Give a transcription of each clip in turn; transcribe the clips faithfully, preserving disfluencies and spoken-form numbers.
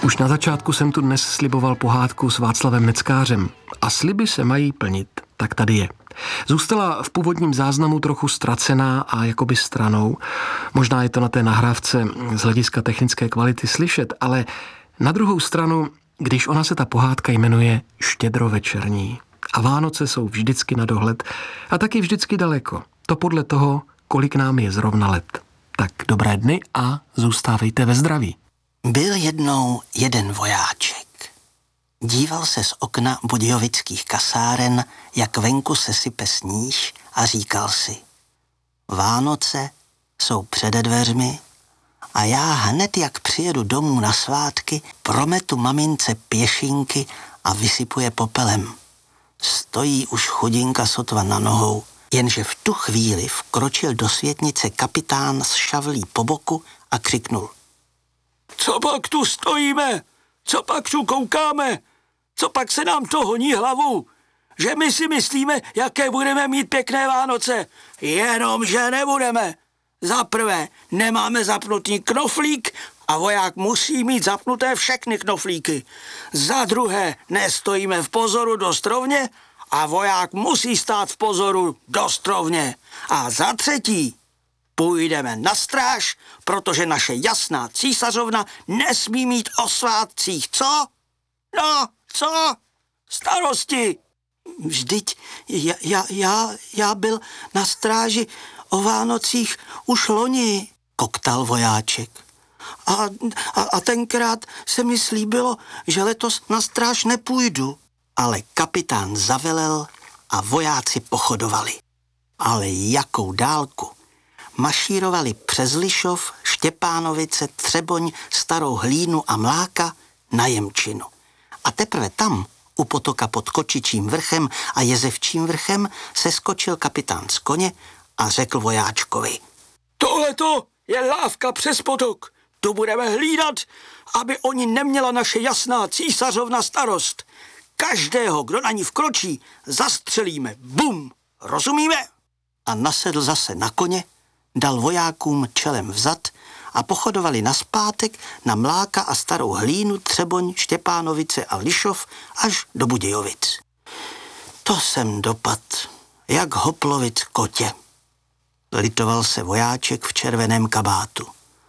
Už na začátku jsem tu dnes sliboval pohádku s Václavem Neckářem a sliby se mají plnit, tak tady je. Zůstala v původním záznamu trochu ztracená a jakoby stranou. Možná je to na té nahrávce z hlediska technické kvality slyšet, ale na druhou stranu, když ona se ta pohádka jmenuje Štědrovečerní a Vánoce jsou vždycky na dohled a taky vždycky daleko. To podle toho, kolik nám je zrovna let. Tak dobré dny a zůstávejte ve zdraví. Byl jednou jeden vojáček. Díval se z okna budějovických kasáren, jak venku se sype sníh a říkal si: Vánoce jsou přede dveřmi a já hned, jak přijedu domů na svátky, prometu mamince pěšinky a vysypuje popelem. Stojí už chudinka sotva na nohou, jenže v tu chvíli vkročil do světnice kapitán s šavlí po boku a křiknul: Co pak tu stojíme? Co pak tu koukáme? Co pak se nám to honí hlavu? Že my si myslíme, jaké budeme mít pěkné Vánoce. Jenomže nebudeme. Za prvé, nemáme zapnutý knoflík a voják musí mít zapnuté všechny knoflíky. Za druhé, nestojíme v pozoru dost rovně a voják musí stát v pozoru dost rovně. A za třetí, půjdeme na stráž, protože naše jasná císařovna nesmí mít o svátcích, co? No, co? Starosti. Vždyť já, já, já, já byl na stráži o Vánocích už loni, koktal vojáček. A, a, a tenkrát se mi slíbilo, že letos na stráž nepůjdu. Ale kapitán zavelel a vojáci pochodovali. Ale jakou dálku? Mašírovali přes Lišov, Štěpánovice, Třeboň, Starou Hlínu a Mláka na Jemčinu. A teprve tam, u potoka pod Kočičím vrchem a Jezevčím vrchem, se skočil kapitán z koně a řekl vojáčkovi: Tohleto je lávka přes potok. Tu budeme hlídat, aby oni neměla naše jasná císařovna starost. Každého, kdo na ní vkročí, zastřelíme. Bum! Rozumíme? A nasedl zase na koně, dal vojákům čelem vzad a pochodovali nazpátek na Mláka a Starou Hlínu, Třeboň, Štěpánovice a Lišov až do Budějovic. To jsem dopad, jak hoplovic kotě. Litoval se vojáček v červeném kabátu.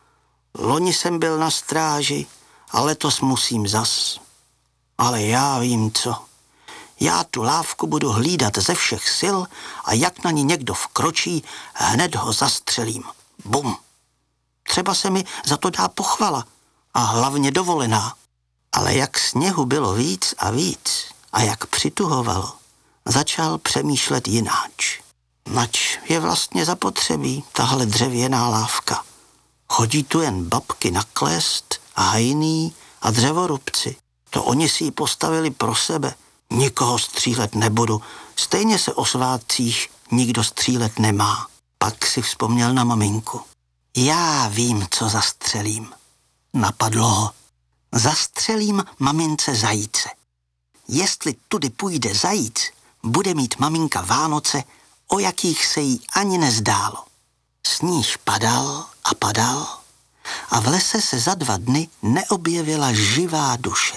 Loni jsem byl na stráži a letos musím zas. Ale já vím co. Já tu lávku budu hlídat ze všech sil a jak na ní někdo vkročí, hned ho zastřelím. Bum. Třeba se mi za to dá pochvala a hlavně dovolená. Ale jak sněhu bylo víc a víc a jak přituhovalo, začal přemýšlet jináč. Nač je vlastně zapotřebí tahle dřevěná lávka. Chodí tu jen babky na klest, hajný a dřevorubci. To oni si ji postavili pro sebe. Nikoho střílet nebudu. Stejně se o svátcích nikdo střílet nemá. Pak si vzpomněl na maminku. Já vím, co zastřelím. Napadlo ho. Zastřelím mamince zajíce. Jestli tudy půjde zajíc, bude mít maminka Vánoce, o jakých se jí ani nezdálo. Sníh padal a padal a v lese se za dva dny neobjevila živá duše.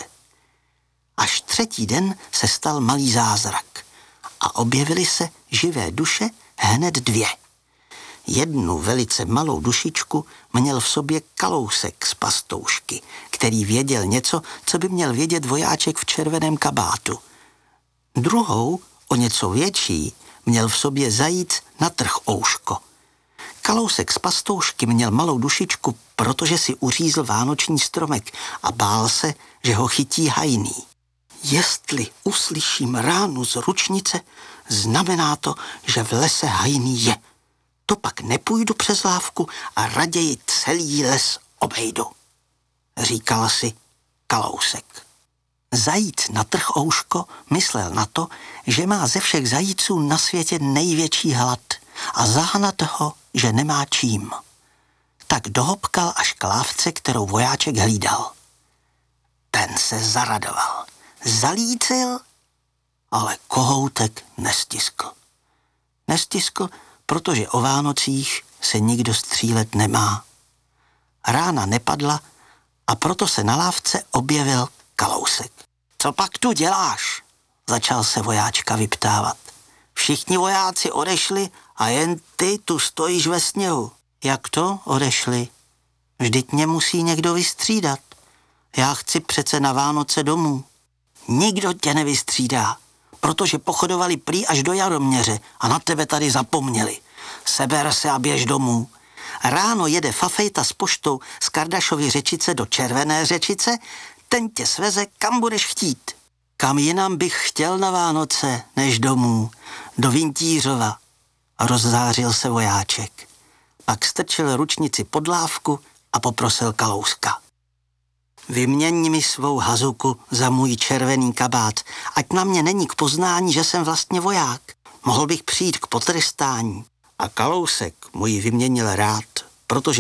Až třetí den se stal malý zázrak a objevily se živé duše hned dvě. Jednu velice malou dušičku měl v sobě Kalousek z pastoušky, který věděl něco, co by měl vědět vojáček v červeném kabátu. Druhou, o něco větší, měl v sobě zajíc na trchouško. Kalousek z pastoušky měl malou dušičku, protože si uřízl vánoční stromek a bál se, že ho chytí hajný. Jestli uslyším ránu z ručnice, znamená to, že v lese hajný je. To pak nepůjdu přes lávku a raději celý les obejdu, říkal si Kalousek. Zajíc na trchouško myslel na to, že má ze všech zajíců na světě největší hlad a zahnat ho, že nemá čím. Tak dohopkal až k lávce, kterou vojáček hlídal. Ten se zaradoval, zalícil, ale kohoutek nestiskl. Nestiskl, protože o Vánocích se nikdo střílet nemá. Rána nepadla A proto se na lávce objevil Kalousek. Co pak tu děláš? Začal se vojáčka vyptávat. Všichni vojáci odešli a jen ty tu stojíš ve sněhu. Jak to odešli? Vždyť mě musí někdo vystřídat. Já chci přece na Vánoce domů. Nikdo tě nevystřídá, protože pochodovali prý až do Jaroměře a na tebe tady zapomněli. Seber se a běž domů. Ráno jede Fafejta s poštou z Kardašovy Řečice do Červené Řečice, ten tě sveze, kam budeš chtít. Kam jinam bych chtěl na Vánoce, než domů, do Vintířova. Rozzářil se vojáček. Pak strčil ručnici pod lávku a poprosil Kalouska. Vyměň mi svou hazuku za můj červený kabát, ať na mě není k poznání, že jsem vlastně voják. Mohl bych přijít k potrestání. A Kalousek mu ji vyměnil rád, protože